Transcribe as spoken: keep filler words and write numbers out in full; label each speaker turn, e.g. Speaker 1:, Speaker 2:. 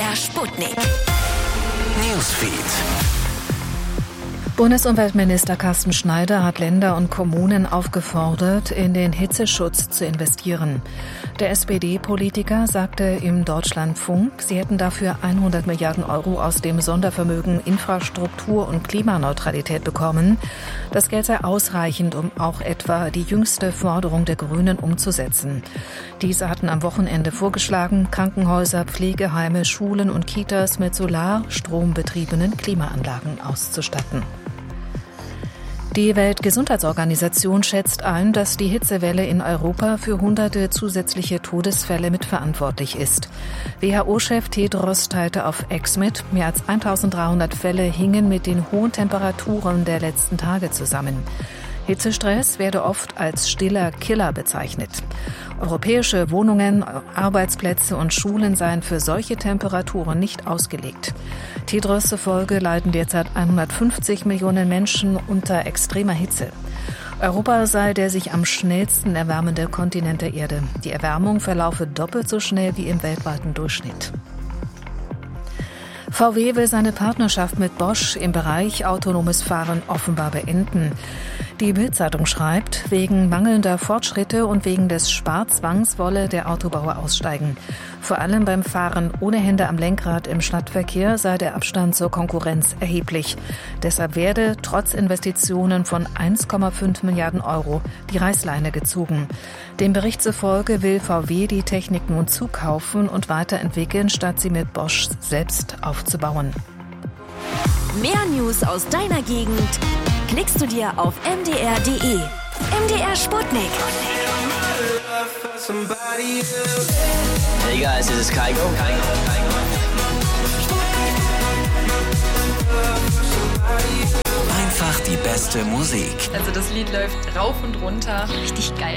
Speaker 1: R Sputnik.
Speaker 2: Newsfeed.
Speaker 3: Bundesumweltminister Carsten Schneider hat Länder und Kommunen aufgefordert, in den Hitzeschutz zu investieren. Der S P D-Politiker sagte im Deutschlandfunk, sie hätten dafür hundert Milliarden Euro aus dem Sondervermögen Infrastruktur und Klimaneutralität bekommen. Das Geld sei ausreichend, um auch etwa die jüngste Forderung der Grünen umzusetzen. Diese hatten am Wochenende vorgeschlagen, Krankenhäuser, Pflegeheime, Schulen und Kitas mit solarstrombetriebenen Klimaanlagen auszustatten. Die Weltgesundheitsorganisation schätzt ein, dass die Hitzewelle in Europa für hunderte zusätzliche Todesfälle mitverantwortlich ist. W H O-Chef Tedros teilte auf X mit, mehr als eintausenddreihundert Fälle hingen mit den hohen Temperaturen der letzten Tage zusammen. Hitzestress werde oft als stiller Killer bezeichnet. Europäische Wohnungen, Arbeitsplätze und Schulen seien für solche Temperaturen nicht ausgelegt. Tedros zufolge leiden derzeit hundertfünfzig Millionen Menschen unter extremer Hitze. Europa sei der sich am schnellsten erwärmende Kontinent der Erde. Die Erwärmung verlaufe doppelt so schnell wie im weltweiten Durchschnitt. V W will seine Partnerschaft mit Bosch im Bereich autonomes Fahren offenbar beenden. Die Bild-Zeitung schreibt, wegen mangelnder Fortschritte und wegen des Sparzwangs wolle der Autobauer aussteigen. Vor allem beim Fahren ohne Hände am Lenkrad im Stadtverkehr sei der Abstand zur Konkurrenz erheblich. Deshalb werde trotz Investitionen von eins Komma fünf Milliarden Euro die Reißleine gezogen. Dem Bericht zufolge will V W die Technik nun zukaufen und weiterentwickeln, statt sie mit Bosch selbst aufzubauen.
Speaker 1: Mehr News aus deiner Gegend klickst du dir auf m d r punkt d e. M D R Sputnik.
Speaker 4: Hey guys, this is Kygo.
Speaker 2: Einfach die beste Musik.
Speaker 5: Also das Lied läuft rauf und runter.
Speaker 6: Richtig geil.